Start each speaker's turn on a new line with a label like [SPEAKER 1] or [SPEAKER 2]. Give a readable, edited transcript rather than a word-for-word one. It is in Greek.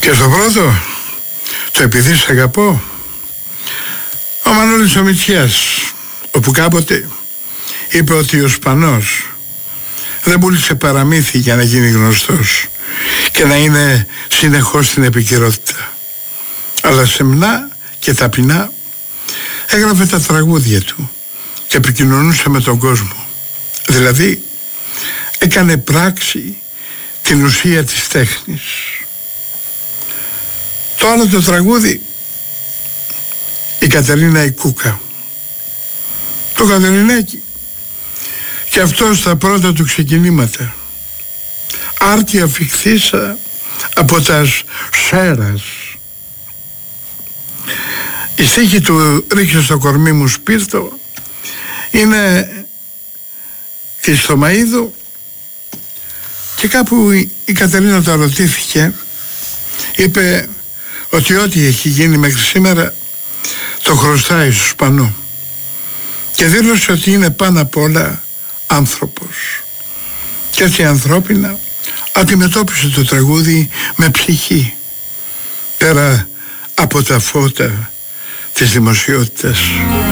[SPEAKER 1] Και στο πρώτο, το επειδή σ' αγαπώ, ο Μανώλης ο Μητσιάς, όπου κάποτε είπε ότι ο Σπανός δεν πούλησε παραμύθι για να γίνει γνωστός και να είναι συνεχώς στην επικαιρότητα, αλλά σεμνά και ταπεινά έγραφε τα τραγούδια του και επικοινωνούσε με τον κόσμο. Δηλαδή έκανε πράξη την ουσία της τέχνης. Το άλλο το τραγούδι, η Κατερίνα η Κούκα, το Κατερινάκι, και αυτό στα πρώτα του ξεκινήματα, άρτια φιχθήσα από τα σέρας. Η στίχη του «Ρίξε στο κορμί μου σπίρτο» είναι της Θωμαΐδου, και κάπου η Κατερίνα τα ρωτήθηκε, είπε ότι ό,τι έχει γίνει μέχρι σήμερα το χρωστάει στο Σπανό, και δήλωσε ότι είναι πάνω απ' όλα άνθρωπος, και έτσι ανθρώπινα αντιμετώπισε το τραγούδι με ψυχή, πέρα από τα φώτα της δημοσιότητας.